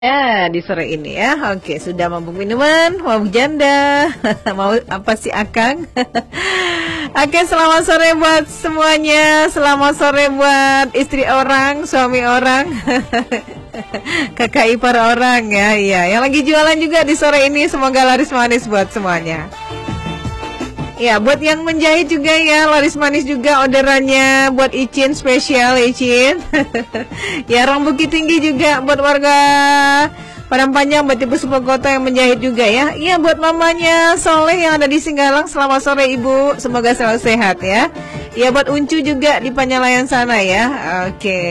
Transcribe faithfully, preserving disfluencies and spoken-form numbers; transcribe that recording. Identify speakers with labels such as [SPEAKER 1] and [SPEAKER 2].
[SPEAKER 1] Ya, di sore ini ya. Oke, sudah mabuk minuman, mabuk janda. Mau apa sih Akang? Oke, selamat sore buat semuanya. Selamat sore buat istri orang, suami orang, kakak ipar orang ya. Iya, yang lagi jualan juga di sore ini semoga laris manis buat semuanya. Ya, buat yang menjahit juga ya, laris manis juga orderannya buat Icin spesial Icin. Ya, orang Bukit Tinggi juga buat warga Padang Panjang, buat Ibu Kota yang menjahit juga ya. Iya, buat mamanya Soleh yang ada di Singgalang, selamat sore Ibu, semoga selalu sehat ya. Ya, buat Uncu juga di Panjalayan sana ya. Oke.